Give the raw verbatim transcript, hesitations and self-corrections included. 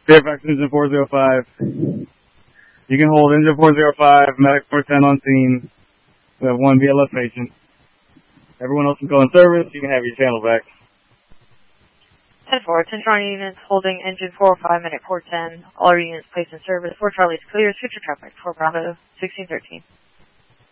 Fairfax Engine four oh five. You can hold Engine four oh five, Medic four ten on scene. We have one B L S patient. Everyone else can go in service. You can have your channel back. ten four, attention units holding Engine four oh five, Medic four ten. All our units placed in service. four Charlie's clear. Switch your traffic. four Bravo, sixteen thirteen.